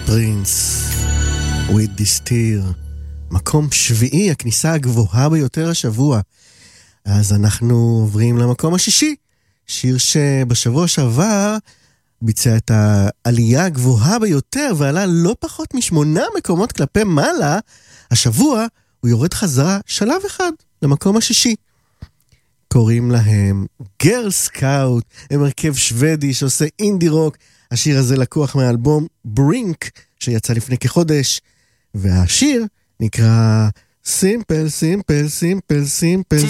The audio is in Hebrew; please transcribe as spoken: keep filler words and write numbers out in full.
פרינס, with this tear, מקום שביעי, הכניסה הגבוהה ביותר השבוע. אז אנחנו עוברים למקום השישי, שיר שבשבוע שעבר ביצע את העלייה הגבוהה ביותר, ועלה לא פחות משמונה מקומות כלפי מעלה. השבוע הוא יורד חזרה שלב אחד למקום השישי. קוראים להם גרל סקאוט, הם הרכב שוודי שעושה אינדי רוק. השיר הזה לקוח מהאלבום ברינק שיצא לפני כחודש, והשיר נקרא סימפל סימפל סימפל סימפל